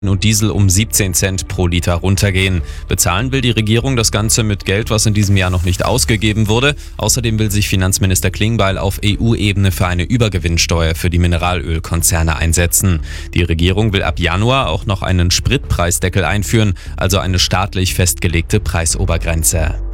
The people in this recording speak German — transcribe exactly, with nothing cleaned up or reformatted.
und Diesel um siebzehn Cent pro Liter runtergehen. Bezahlen will die Regierung das Ganze mit Geld, was in diesem Jahr noch nicht ausgegeben wurde. Außerdem will sich Finanzminister Klingbeil auf E U-Ebene für eine Übergewinnsteuer für die Mineralölkonzerne einsetzen. Die Regierung will ab Januar auch noch einen Spritpreisdeckel einführen, also eine staatlich festgelegte Preisobergrenze.